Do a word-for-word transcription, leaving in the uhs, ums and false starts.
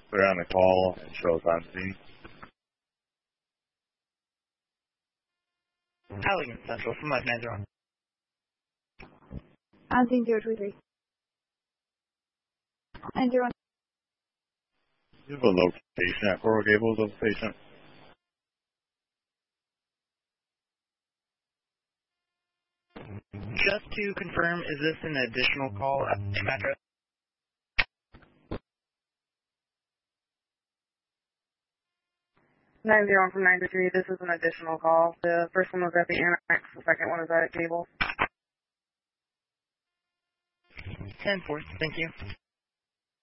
clear on the call and show us on scene. Allegan Central from Life nine zero. On scene zero two three. nine zero. You have a location at Coral Gables of the patient. Just to confirm, is this an additional call at the same address? nine zero from nine two three, this is an additional call. The first one was at the Annex, the second one is at Gables. ten four, thank you.